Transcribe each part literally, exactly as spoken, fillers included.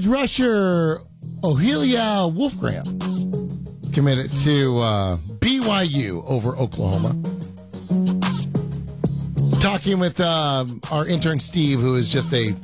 Edge rusher Ohelia Wolfgram committed to uh, B Y U over Oklahoma. Talking with uh, our intern Steve, who is just a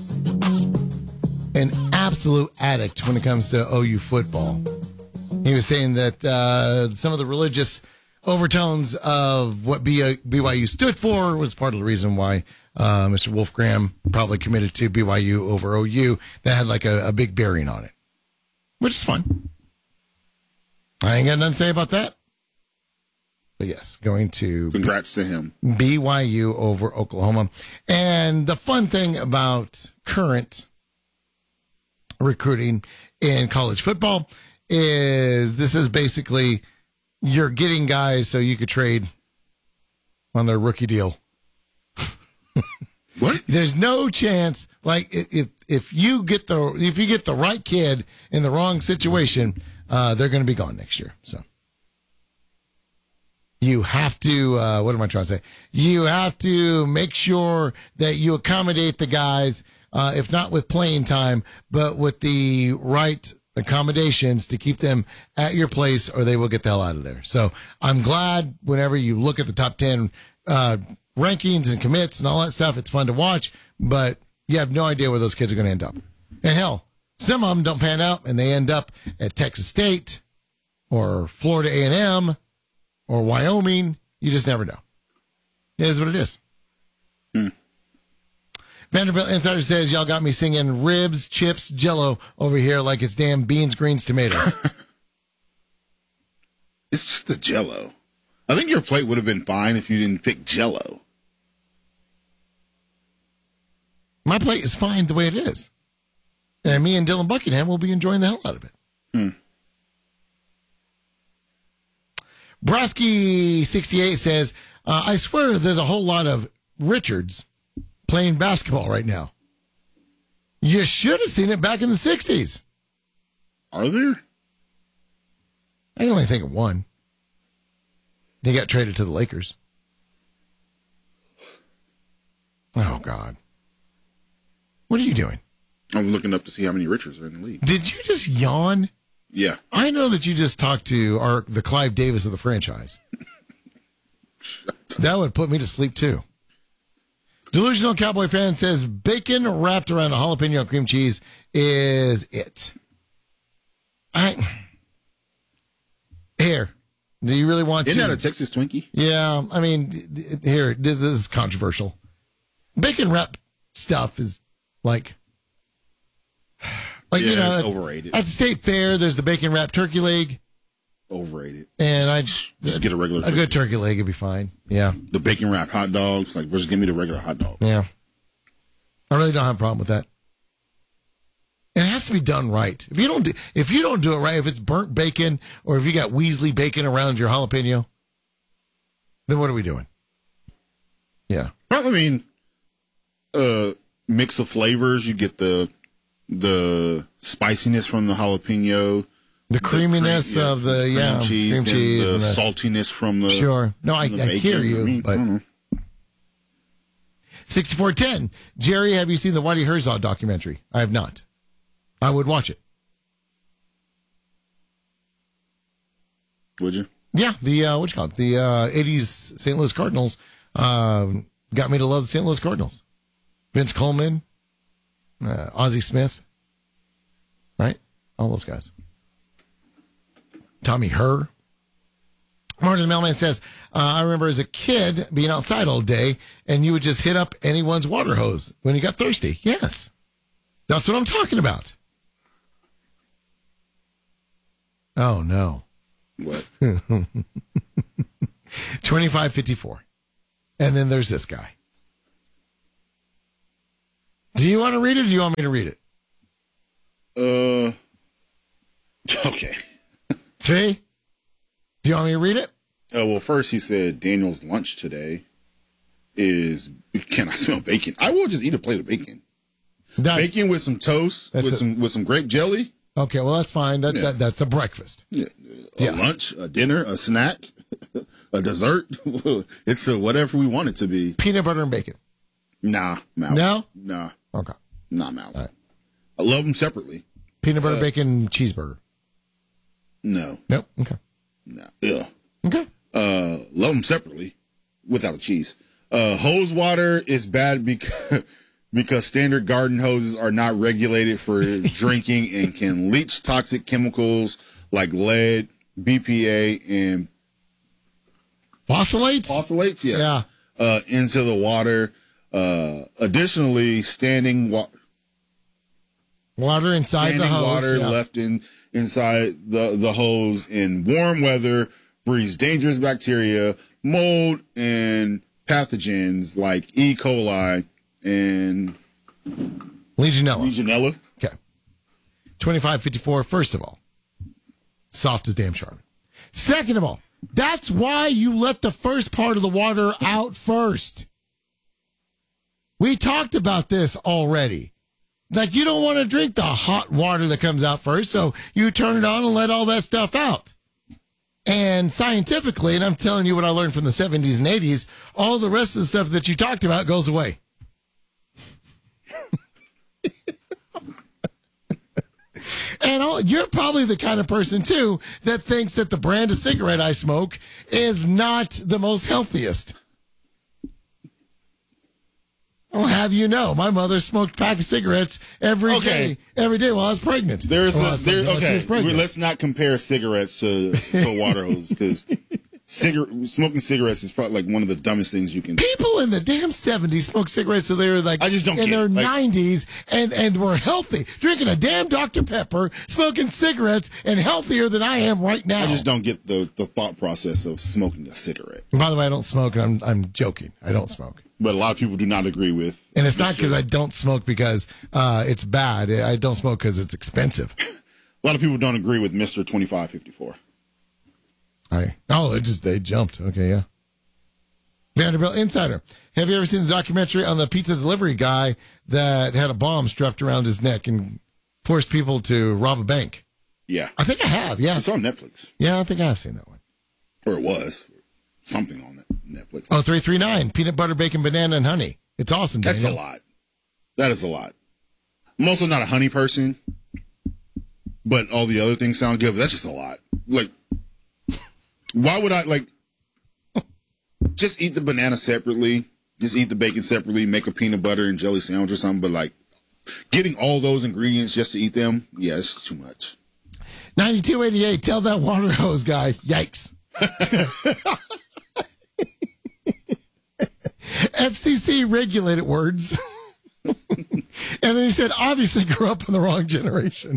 an absolute addict when it comes to O U football. He was saying that uh, some of the religious overtones of what B Y U stood for was part of the reason why uh, Mister Wolfgram probably committed to B Y U over O U. That had like a, a big bearing on it, which is fun. I ain't got nothing to say about that. But yes, going to congrats to him. B Y U over Oklahoma. And the fun thing about current recruiting in college football is this is basically you're getting guys so you could trade on their rookie deal. What? There's no chance. Like if if you get the if you get the right kid in the wrong situation, uh, they're going to be gone next year. So you have to. Uh, what am I trying to say? You have to make sure that you accommodate the guys, uh, if not with playing time, but with the right accommodations to keep them at your place, or they will get the hell out of there. So I'm glad whenever you look at the top ten uh, rankings and commits and all that stuff, it's fun to watch, but you have no idea where those kids are going to end up. And hell, some of them don't pan out and they end up at Texas State or Florida A and M or Wyoming. You just never know. It is what it is. Hmm. Vanderbilt Insider says, y'all got me singing ribs, chips, jello over here like it's damn beans, greens, tomatoes. It's just the jello. I think your plate would have been fine if you didn't pick jello. My plate is fine the way it is. And me and Dylan Buckingham will be enjoying the hell out of it. Hmm. Brosky sixty-eight says, uh, I swear there's a whole lot of Richards playing basketball right now. You should have seen it back in the sixties. Are there? I can only think of one. He got traded to the Lakers. Oh, God. What are you doing? I'm looking up to see how many Richards are in the league. Did you just yawn? Yeah. I know that you just talked to our the Clive Davis of the franchise. That would put me to sleep, too. Delusional Cowboy fan says bacon wrapped around a jalapeno cream cheese is it. I Here. Do you really want Isn't to? that a Texas Twinkie? Yeah. I mean, here, this is controversial. Bacon wrap stuff is like, like yeah, you know, it's at, overrated. at the State Fair, there's the bacon wrap turkey leg. Overrated. And I just get a regular a turkey. good turkey leg would be fine. Yeah. The bacon wrap hot dogs, like just give me the regular hot dog. Yeah. I really don't have a problem with that. And it has to be done right. If you don't do, if you don't do it right, if it's burnt bacon or if you got Weasley bacon around your jalapeno, then what are we doing? Yeah. I mean, uh, mix of flavors. You get the the spiciness from the jalapeno, the creaminess the cream, of the cream yeah cheese, cream and cheese, the, and the saltiness from the sure. No, I, the I hear bacon. you, I mean, but. I don't know. sixty-four ten. Jerry, have you seen the Whitey Herzog documentary? I have not. I would watch it. Would you? Yeah, the, uh, what you call it? The uh, eighties Saint Louis Cardinals uh, got me to love the Saint Louis Cardinals. Vince Coleman, uh, Ozzie Smith, right? All those guys. Tommy Herr. Martin the Mailman says, uh, I remember as a kid being outside all day, and you would just hit up anyone's water hose when you got thirsty. Yes. That's what I'm talking about. Oh, no. What? twenty-five fifty-four. And then there's this guy. Do you want to read it or do you want me to read it? Uh, okay. See? Do you want me to read it? Uh, well, first he said Daniel's lunch today is, can I smell bacon? I will just eat a plate of bacon. That's, bacon with some toast, with a, some with some grape jelly. Okay, well, that's fine. That, Yeah. that That's a breakfast. Yeah. A Yeah. lunch, a dinner, a snack, a dessert. It's a whatever we want it to be. Peanut butter and bacon. Nah, Mal. No? Nah. Okay. Nah, Mal. All right. I love them separately. Peanut butter, uh, bacon, cheeseburger. No. Nope. Okay. No. Yeah. Okay. Uh, love them separately without the cheese. Uh, hose water is bad because, because standard garden hoses are not regulated for drinking and can leach toxic chemicals like lead, B P A, and phosphonates? Phosphonates, yes. Yeah. Uh, into the water. Uh, additionally, standing water. Water inside Standing the hose. water yeah. left in inside the, the hose in warm weather breeds dangerous bacteria, mold, and pathogens like E. coli and Legionella. Legionella. Okay. twenty-five fifty-four, first of all, soft as damn Charmin. Second of all, that's why you let the first part of the water out first. We talked about this already. Like, you don't want to drink the hot water that comes out first, so you turn it on and let all that stuff out. And scientifically, and I'm telling you what I learned from the seventies and eighties, all the rest of the stuff that you talked about goes away. And all, you're probably the kind of person, too, that thinks that the brand of cigarette I smoke is not the most healthiest. I'll have you know, my mother smoked a pack of cigarettes every okay. day, every day while I was pregnant. There's well, a, there, okay. Let's not compare cigarettes to, to a water hose because cigar- smoking cigarettes is probably like one of the dumbest things you can. People in the damn seventies smoked cigarettes so they were like I just don't in get their it. Like, nineties and and were healthy, drinking a damn Doctor Pepper, smoking cigarettes, and healthier than I am right now. I just don't get the, the thought process of smoking a cigarette. And by the way, I don't smoke, and I'm I'm joking. I don't smoke. But a lot of people do not agree with. And it's not because I don't smoke because uh, it's bad. I don't smoke because it's expensive. A lot of people don't agree with Mister twenty-five fifty-four. All right. Oh, it just they jumped. Okay, yeah. Vanderbilt Insider. Have you ever seen the documentary on the pizza delivery guy that had a bomb strapped around his neck and forced people to rob a bank? Yeah. I think I have, yeah. It's on Netflix. Yeah, I think I have seen that one. Or it was. Something on it. Netflix. Oh, three three nine. Peanut butter, bacon, banana, and honey. It's awesome, Daniel. That's a lot. That is a lot. I'm also not a honey person, but all the other things sound good, but that's just a lot. Like, why would I, like, just eat the banana separately, just eat the bacon separately, make a peanut butter and jelly sandwich or something, but, like, getting all those ingredients just to eat them, yeah, it's too much. ninety-two eighty-eight, tell that water hose guy, yikes. F C C regulated words. And then he said, obviously grew up in the wrong generation.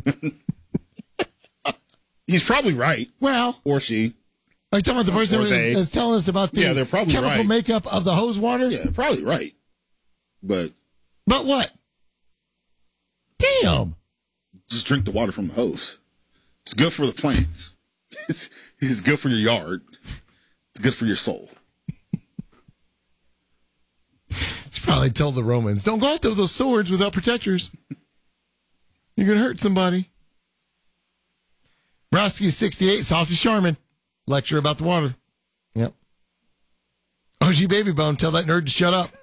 He's probably right. Well. Or she. Are you talking about the person that's telling us about the yeah, they're probably chemical right. makeup of the hose water? Yeah, probably right. But. But what? Damn. Just drink the water from the hose. It's good for the plants. It's, it's good for your yard. It's good for your soul. She probably told the Romans, don't go out there with those swords without protectors. You're going to hurt somebody. Brosky sixty-eight, Salty Charmin. Lecture about the water. Yep. O G Baby Bone, tell that nerd to shut up.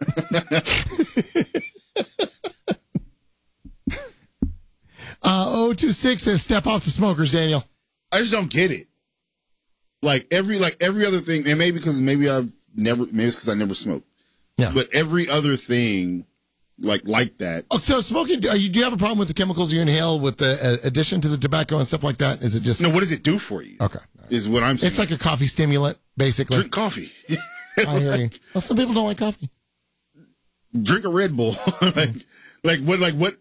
uh, oh two six says, step off the smokers, Daniel. I just don't get it. Like every like every other thing, and maybe because maybe I've never, maybe it's because I never smoked. Yeah. But every other thing, like like that. Oh, so smoking? Are you, do you have a problem with the chemicals you inhale with the uh, addition to the tobacco and stuff like that? Is it just no? What does it do for you? Okay, is what I'm saying. It's like a coffee stimulant, basically. Drink coffee. I hear you. Well, some people don't like coffee. Drink a Red Bull. like, like what? Like what?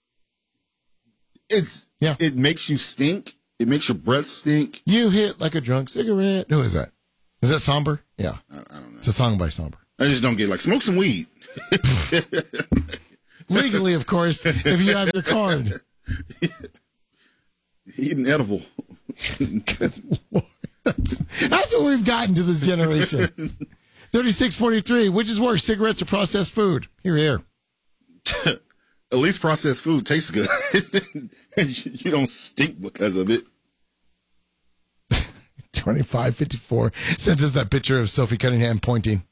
It's yeah. It makes you stink. It makes your breath stink. You hit like a drunk cigarette. Who is that? Is that Somber? Yeah. I, I don't know. It's a song by Somber. I just don't get like smoke some weed. Legally, of course, if you have your card. Eat an edible. Good Lord. That's, that's what we've gotten to this generation. thirty-six forty-three, which is worse, cigarettes or processed food? Here, here. At least processed food tastes good. You don't stink because of it. twenty-five fifty-four sent us that picture of Sophie Cunningham pointing,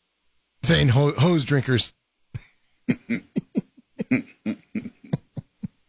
saying ho- hose drinkers.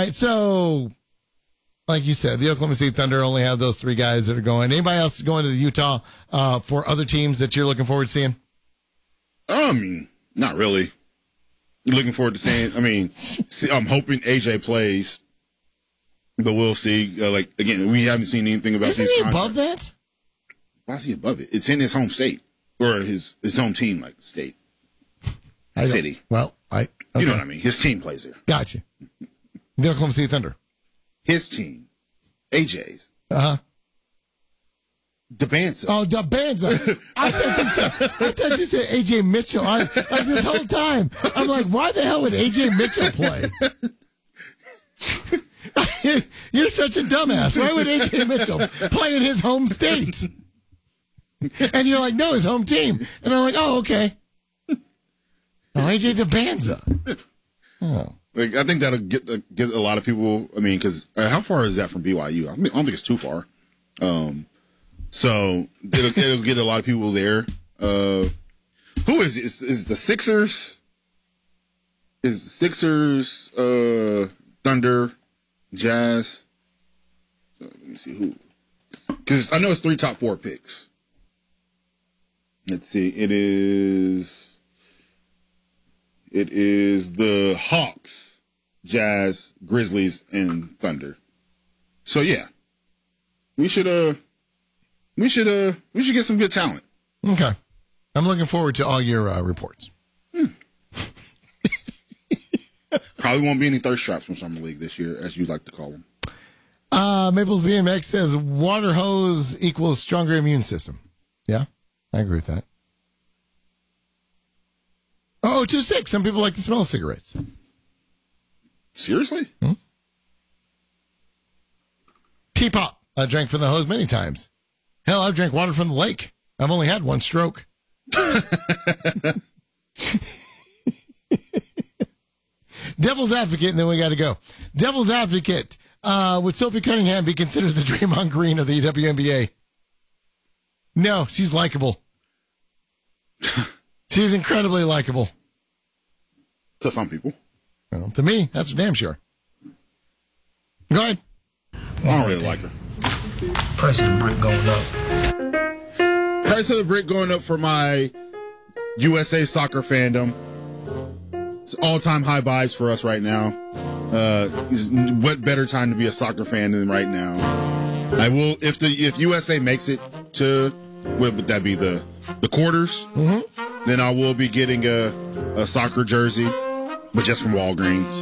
right, so like you said, the Oklahoma City Thunder only have those three guys that are going. Anybody else going to the Utah uh, for other teams that you're looking forward to seeing? I mean, not really. Looking forward to seeing. I mean, see, I'm hoping A J plays, but we'll see. Uh, like again, we haven't seen anything about Isn't these he contracts. above that? Why is he above it? It's in his home state or his his home team, like state, I city. Well, I okay. You know what I mean. His team plays there. Gotcha. The Oklahoma City Thunder. His team, A J's. Uh huh. Debanza. Oh, Debanza. I thought you said I thought you said A J Mitchell. I, like this whole time, I'm like, why the hell would A J Mitchell play? You're such a dumbass. Why would A J Mitchell play in his home state? And you're like, no, his home team. And I'm like, oh, okay. Oh, A J Debanza. Oh. Like, I think that'll get the, get a lot of people. I mean, because uh, how far is that from B Y U? I, mean, I don't think it's too far. Um, so it'll, it'll get a lot of people there. Uh, who is it? Is, is the Sixers? Is the Sixers, uh, Thunder, Jazz? So, let me see who. Because I know it's three top four picks. Let's see. It is. It is the Hawks, Jazz, Grizzlies, and Thunder. So yeah, we should uh, we should uh, we should get some good talent. Okay, I'm looking forward to all your uh, reports. Hmm. Probably won't be any thirst traps from Summer League this year, as you like to call them. Uh, Maples B M X says water hose equals stronger immune system. Yeah, I agree with that. Oh, two six. Some people like the smell of cigarettes. Seriously? Hmm? Teapot. I drank from the hose many times. Hell, I've drank water from the lake. I've only had one stroke. Devil's advocate, and then we got to go. Devil's advocate. Uh, would Sophie Cunningham be considered the Draymond Green of the W N B A? No, she's likable. She's incredibly likable. To some people. Well, to me, that's for damn sure. Go ahead. I don't really like her. Price of the brick going up. Price of the brick going up for my U S A soccer fandom. It's all-time high buys for us right now. Uh, what better time to be a soccer fan than right now? I will if the if U S A makes it to what would that be the the quarters? Mm-hmm. Then I will be getting a, a soccer jersey, but just from Walgreens.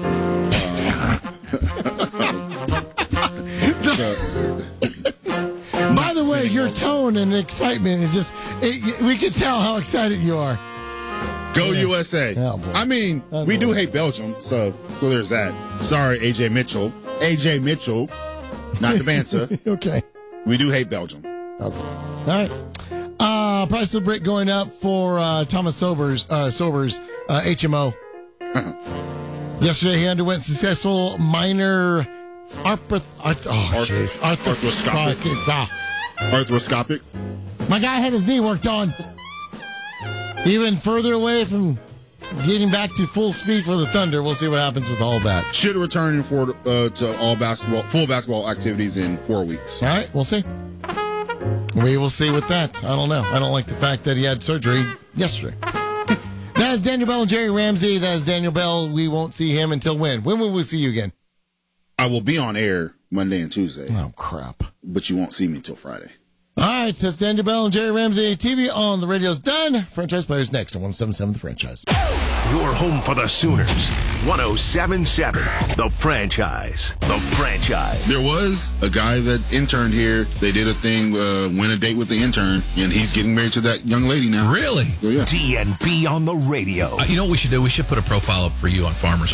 Uh, By the way, your tone and excitement is just, it, we can tell how excited you are. Go yeah. U S A. Oh, I mean, oh, we boy. do hate Belgium, so so there's that. Sorry, A J Mitchell. A J Mitchell, not Debanza. Okay. We do hate Belgium. Okay. All right. Uh, price of the brick going up for uh, Thomas Sobers, uh, Sobers uh, H M O. Yesterday, he underwent successful minor arth- arth- oh, Arth- arthroscopic. Arthroscopic. Arthroscopic. My guy had his knee worked on. Even further away from getting back to full speed for the Thunder. We'll see what happens with all that. Should return in for, uh, to all basketball, full basketball activities in four weeks. All right, we'll see. We will see with that. I don't know. I don't like the fact that he had surgery yesterday. That is Daniel Bell and Jerry Ramsey. That is Daniel Bell. We won't see him until when? When will we see you again? I will be on air Monday and Tuesday. Oh, crap. But you won't see me until Friday. All right, so that's Daniel Bell and Jerry Ramsey. T V on the radio's done. Franchise Players next on one seventy-seven The Franchise. Your home for the Sooners. one oh seven point seven The Franchise. The Franchise. There was a guy that interned here. They did a thing, uh, win a date with the intern, and he's getting married to that young lady now. Really? So, yeah. D N B on the radio. Uh, you know what we should do? We should put a profile up for you on Farmers